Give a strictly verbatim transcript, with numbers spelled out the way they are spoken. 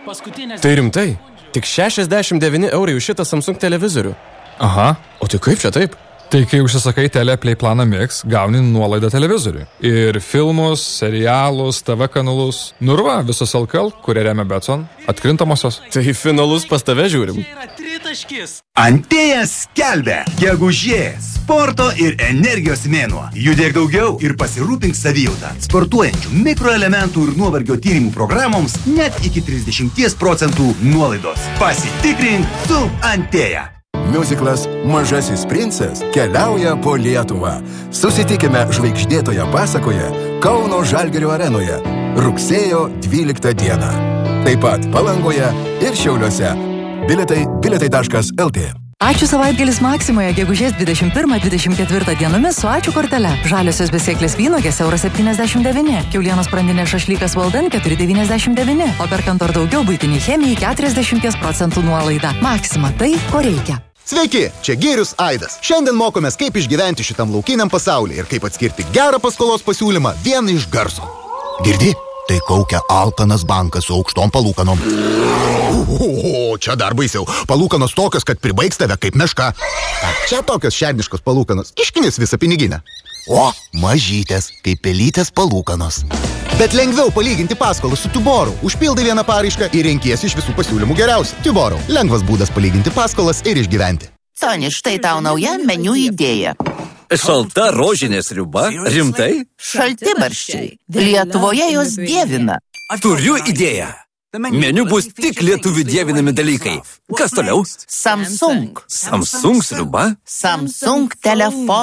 Tai rimtai? Tik šešiasdešimt devyni eurai už šitą Samsung televizorių. Aha. O tai kaip čia taip? Tai kai užsisakai Teleplay planą Mix, gauni nuolaidą televizoriui. Ir filmus, serialus, T V kanalus. Nurva, visos L K L, kurie remia Betson, atkrintamosios. Tai finalus pas tave žiūrim. Antėjas skelbia gegužė, sporto ir energijos mėnuo. Judėk daugiau ir pasirūpink savijautą. Sportuojančių mikroelementų ir nuovargio tyrimų programoms net iki trisdešimt procentų nuolaidos. Pasitikrink su Antėja. Miuziklas Mažasis princas keliauja po Lietuvą. Susitikime žvaigždėtoje pasakoje Kauno Žalgirio arenoje rugsėjo dvyliktą dieną. Taip pat Palangoje ir Šiauliuose. Bilietai bilietai taškas L T. Ačiū savaitgalis Maksimoje, gegužės dvidešimt pirmą dvidešimt ketvirtą dienomis su ačiū kortele. Žaliosios besėklės vynogės euras septyniasdešimt devyni, kiaulienos sprandinė šašlykas Valdan keturi devyniasdešimt devyni, o perkant ar daugiau buitiniai chemijai keturiasdešimt procentų nuolaida. Maksima, tai ko reikia. Sveiki, čia Gėrius Aidas. Šiandien mokomės, kaip išgyventi šitam laukiniam pasaulyje ir kaip atskirti gerą paskolos pasiūlymą vieną iš garso. Girdi? Tai kaukia alkanas bankas su aukštom palūkanom. O, čia dar baisiau. Palūkanos tokios, kad pribaigs tave kaip meška. Čia tokios šerniškos palūkanos. Kiškinės visą piniginę. O, mažytės, kaip pelytės palūkanos. Bet lengviau palyginti paskolą su Tuboru. Užpildai vieną paraišką ir renkiesi iš visų pasiūlymų geriausią. Tuboru. Lengvas būdas palyginti paskolas ir išgyventi. Toni, štai tau nauja meniu idėja. Šalta rožinė sriuba? Rimtai? Šaltibarščiai. Lietuvoje jos dievina. Turiu idėją. Meniu bus tik lietuvių dievinami dalykai. Kas toliau? Samsung. Samsung sriuba? Samsung telefon.